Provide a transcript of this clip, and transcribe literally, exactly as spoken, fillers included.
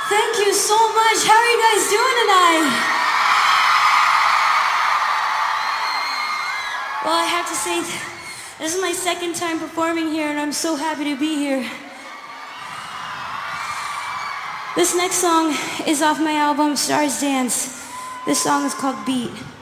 Thank you so much. How are you guys doing tonight? Well, I have to say, this is my second time performing here, and I'm so happy to be here. This next song is off my album, Stars Dance. This song is called Beat.